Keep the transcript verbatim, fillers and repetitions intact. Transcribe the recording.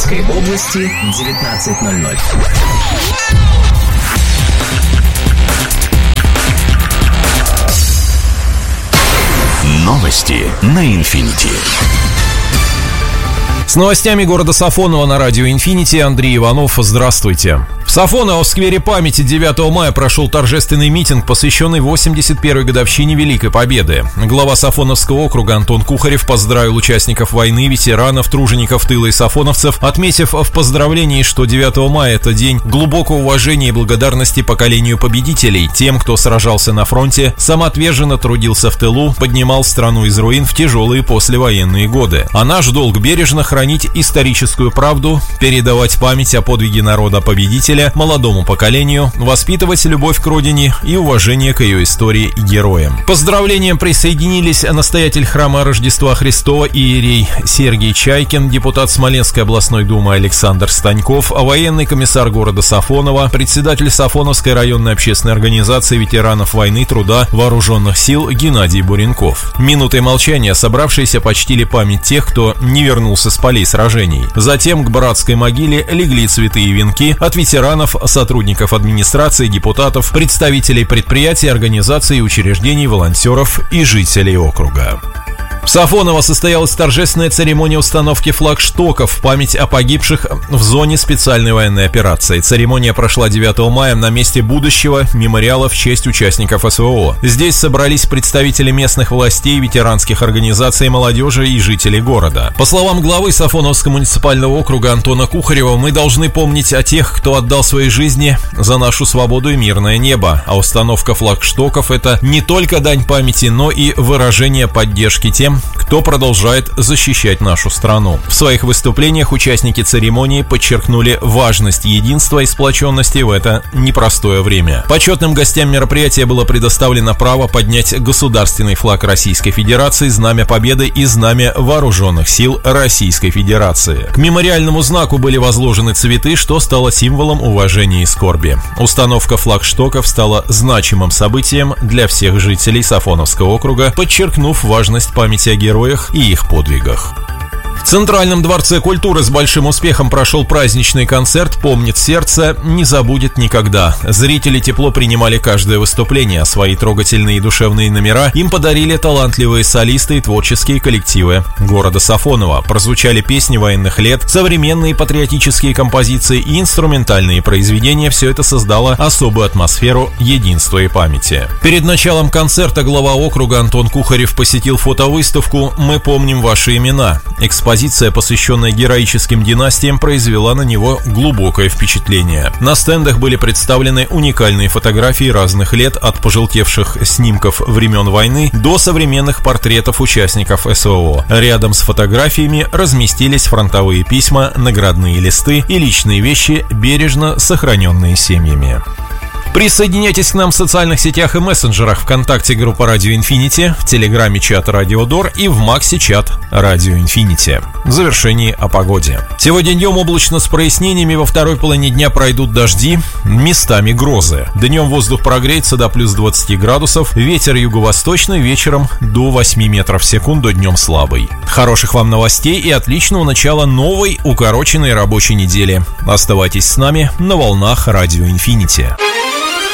Московской области, девятнадцать ноль ноль. Новости на Инфинити. С новостями города Сафоново на радио Инфинити Андрей Иванов. Здравствуйте. В Сафоново в сквере памяти девятого мая прошел торжественный митинг, посвященный восемьдесят первой годовщине Великой Победы. Глава Сафоновского округа Антон Кухарев поздравил участников войны, ветеранов, тружеников тыла и сафоновцев, отметив в поздравлении, что девятого мая – это день глубокого уважения и благодарности поколению победителей, тем, кто сражался на фронте, самоотверженно трудился в тылу, поднимал страну из руин в тяжелые послевоенные годы. А наш долг бережно хранить историческую правду, передавать память о подвиге народа-победителя молодому поколению, воспитывать любовь к родине и уважение к ее истории и героям. К поздравлениям присоединились настоятель храма Рождества Христова иерей Сергей Чайкин, депутат Смоленской областной думы Александр Станьков, военный комиссар города Сафоново, председатель Сафоновской районной общественной организации ветеранов войны, труда, вооруженных сил Геннадий Буренков. Минутой молчания собравшиеся почтили память тех, кто не вернулся с полей сражений. Затем к братской могиле легли цветы и венки от ветеранов, сотрудников администрации, депутатов, представителей предприятий, организаций и учреждений, волонтеров и жителей округа. В Сафоново состоялась торжественная церемония установки флагштоков в память о погибших в зоне специальной военной операции. Церемония прошла девятого мая на месте будущего мемориала в честь участников СВО. Здесь собрались представители местных властей, ветеранских организаций, молодежи и жителей города. По словам главы Сафоновского муниципального округа Антона Кухарева, мы должны помнить о тех, кто отдал свои жизни за нашу свободу и мирное небо. А установка флагштоков – это не только дань памяти, но и выражение поддержки тем, кто продолжает защищать нашу страну. В своих выступлениях участники церемонии подчеркнули важность единства и сплоченности в это непростое время. Почетным гостям мероприятия было предоставлено право поднять государственный флаг Российской Федерации, Знамя Победы и Знамя Вооруженных Сил Российской Федерации. К мемориальному знаку были возложены цветы, что стало символом уважения и скорби. Установка флагштоков стала значимым событием для всех жителей Сафоновского округа, подчеркнув важность памяти о героях и их подвигах. В Центральном дворце культуры с большим успехом прошел праздничный концерт «Помнит сердце, не забудет никогда». Зрители тепло принимали каждое выступление, а свои трогательные и душевные номера им подарили талантливые солисты и творческие коллективы города Сафоново. Прозвучали песни военных лет, современные патриотические композиции и инструментальные произведения. Все это создало особую атмосферу единства и памяти. Перед началом концерта глава округа Антон Кухарев посетил фотовыставку «Мы помним ваши имена». Экспозиция, посвященная героическим династиям, произвела на него глубокое впечатление. На стендах были представлены уникальные фотографии разных лет, от пожелтевших снимков времен войны до современных портретов участников СВО. Рядом с фотографиями разместились фронтовые письма, наградные листы и личные вещи, бережно сохраненные семьями. Присоединяйтесь к нам в социальных сетях и мессенджерах: ВКонтакте группа Радио Инфинити, в Телеграме чат Радио Дор и в Максе чат Радио Инфинити. В завершении о погоде. Сегодня днем облачно с прояснениями, во второй половине дня пройдут дожди, местами грозы. Днем воздух прогреется до плюс двадцати градусов, ветер юго-восточный, вечером до восьми метров в секунду, днем слабый. Хороших вам новостей и отличного начала новой укороченной рабочей недели. Оставайтесь с нами на волнах Радио Инфинити.